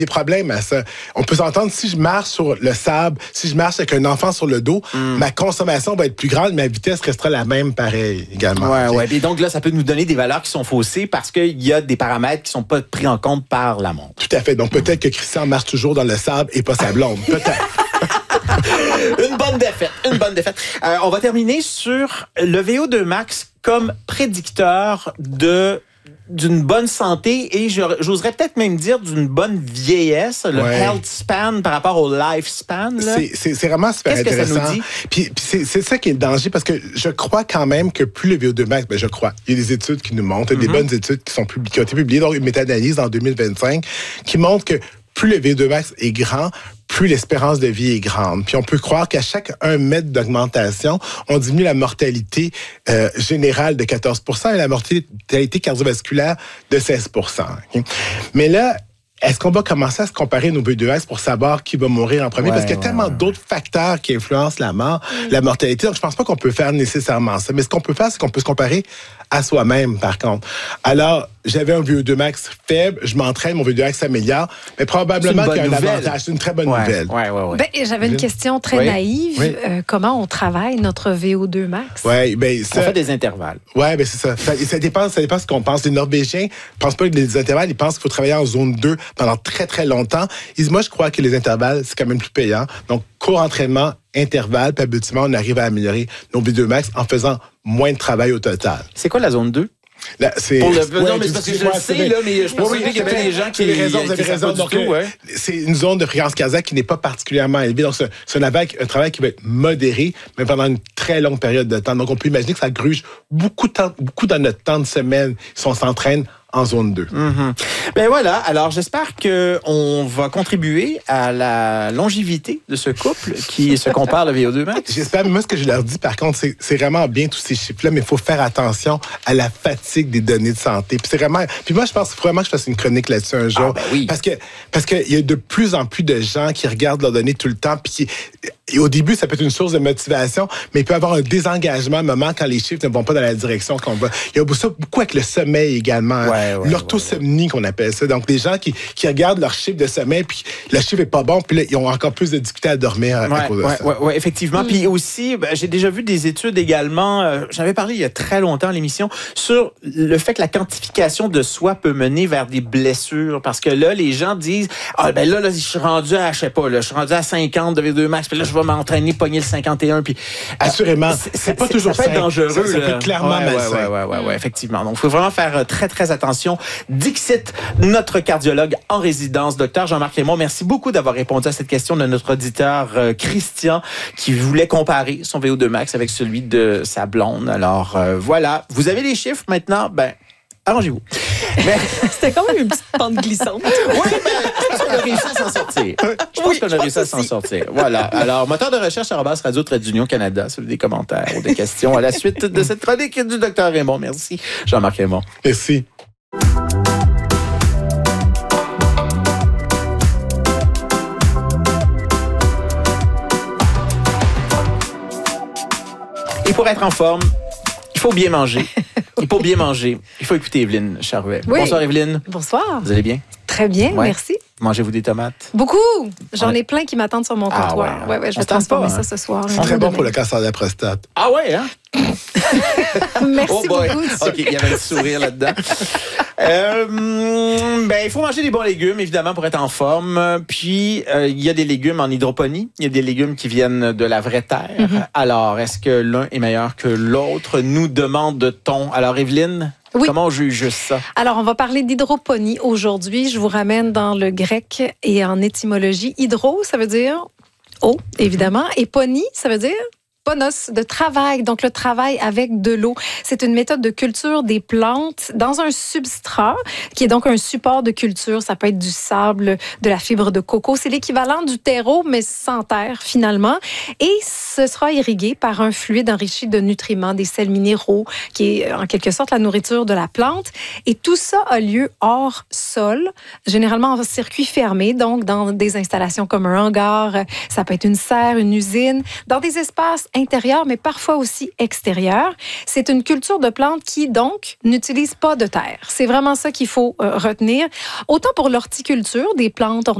des problèmes à ça. On peut s'entendre, si je marche sur le sable, si je marche avec un enfant sur le dos, ma consommation va être plus grande, mais ma vitesse restera la même pareil également. Ouais. Et donc là, ça peut nous donner des valeurs qui sont faussées parce qu'il y a des paramètres qui ne sont pas pris en compte par la montre. Tout à fait. Donc peut-être que Christian marche toujours dans le sable et pas sa blonde. Peut-être. Une bonne défaite. On va terminer sur le VO2 max comme prédicteur d'une bonne santé et j'oserais peut-être même dire d'une bonne vieillesse, le health span par rapport au lifespan. C'est vraiment super intéressant. Qu'est-ce que ça nous dit? Puis c'est ça qui est le danger parce que je crois quand même que plus le VO2 max, il y a des études qui nous montrent, des bonnes études qui ont été publiées, donc une méta-analyse en 2025 qui montre que plus le VO2 max est grand, plus l'espérance de vie est grande. Puis on peut croire qu'à chaque 1 mètre d'augmentation, on diminue la mortalité générale de 14% et la mortalité cardiovasculaire de 16%. Okay? Mais là, est-ce qu'on va commencer à se comparer nos VO2 max pour savoir qui va mourir en premier? Parce qu'il y a tellement d'autres facteurs qui influencent la mort, la mortalité. Donc, je pense pas qu'on peut faire nécessairement ça. Mais ce qu'on peut faire, c'est qu'on peut se comparer à soi-même, par contre. Alors, j'avais un VO2 max faible, je m'entraîne, mon VO2 max s'améliore, mais probablement qu'il y a un avantage. C'est une très bonne nouvelle. Ben, j'avais une question très naïve. Comment on travaille notre VO2 max? On fait des intervalles. Oui, c'est ça. Ça dépend de ce qu'on pense. Les Norvégiens ne pensent pas que les intervalles, ils pensent qu'il faut travailler en zone 2 pendant très, très longtemps. Ils disent, moi, je crois que les intervalles, c'est quand même plus payant. Donc, court entraînement, intervalle, puis habituellement, on arrive à améliorer nos VO2 max en faisant moins de travail au total. C'est quoi la zone 2? Là, non, mais c'est parce que je le sais, là, mais je pense qu'il y avait des gens qui... Vous avez raison. Donc, c'est une zone de fréquence cardiaque qui n'est pas particulièrement élevée. Donc, c'est un travail qui va être modéré, mais pendant une très longue période de temps. Donc, on peut imaginer que ça gruge beaucoup dans notre temps de semaine si on s'entraîne en zone 2. Ben voilà, alors j'espère qu'on va contribuer à la longévité de ce couple qui se compare le VO2 max. J'espère, mais moi ce que je leur dis par contre, c'est vraiment bien tous ces chiffres-là, mais il faut faire attention à la fatigue des données de santé. Puis moi je pense vraiment que je fasse une chronique là-dessus un jour. Parce que il y a de plus en plus de gens qui regardent leurs données tout le temps, puis et au début, ça peut être une source de motivation, mais il peut y avoir un désengagement à un moment quand les chiffres ne vont pas dans la direction qu'on va. Il y a ça beaucoup avec le sommeil également. L'orthosomnie qu'on appelle ça. Donc, les gens qui regardent leur chiffre de sommeil, puis le chiffre est pas bon, puis là, ils ont encore plus de difficultés à dormir à cause de ça. Oui, effectivement. Puis aussi, j'ai déjà vu des études également, j'avais parlé il y a très longtemps à l'émission, sur le fait que la quantification de soi peut mener vers des blessures. Parce que là, les gens disent, là, je suis rendu à, je sais pas, je suis rendu à 50 de VO2 max, puis là, je vais m'entraîner, pogner le 51. Puis, assurément, c'est pas toujours ça. Ça peut être dangereux. Ça peut être clairement malsain. Oui, effectivement. Donc, il faut vraiment faire très, très attention. Dixit, notre cardiologue en résidence, Dr Jean-Marc Raymond, merci beaucoup d'avoir répondu à cette question de notre auditeur Christian qui voulait comparer son VO2 max avec celui de sa blonde. Alors, voilà. Vous avez les chiffres maintenant? Arrangez-vous. Mais c'était quand même une petite pente glissante. Oui, mais je pense qu'on a réussi à s'en sortir. Voilà. Alors, moteur de recherche @radio-union Canada, si vous avez des commentaires ou des questions à la suite de cette chronique du Dr Raymond. Merci, Jean-Marc Raymond. Merci. Et pour être en forme, il faut bien manger. Il faut écouter Evelyne Charvet. Oui. Bonsoir Evelyne. Bonsoir. Vous allez bien? Très bien, merci. Mangez-vous des tomates? Beaucoup! J'en ai plein qui m'attendent sur mon comptoir. Je vais transformer ça ce soir. C'est très bon pour le cancer de la prostate. Ah ouais, hein? Merci beaucoup. OK, il y avait un sourire là-dedans. Il faut manger des bons légumes, évidemment, pour être en forme. Puis, il y a des légumes en hydroponie. Il y a des légumes qui viennent de la vraie terre. Alors, est-ce que l'un est meilleur que l'autre? Nous demande-t-on. Alors, Evelyne? Oui. Comment on juge ça? Alors, on va parler d'hydroponie aujourd'hui. Je vous ramène dans le grec et en étymologie. Hydro, ça veut dire eau, évidemment. Et ponie, ça veut dire ponos, de travail, donc le travail avec de l'eau. C'est une méthode de culture des plantes dans un substrat qui est donc un support de culture. Ça peut être du sable, de la fibre de coco. C'est l'équivalent du terreau, mais sans terre finalement. Et ce sera irrigué par un fluide enrichi de nutriments, des sels minéraux, qui est en quelque sorte la nourriture de la plante. Et tout ça a lieu hors sol, généralement en circuit fermé, donc dans des installations comme un hangar, ça peut être une serre, une usine, dans des espaces intérieure, mais parfois aussi extérieure. C'est une culture de plantes qui, donc, n'utilise pas de terre. C'est vraiment ça qu'il faut retenir. Autant pour l'horticulture, des plantes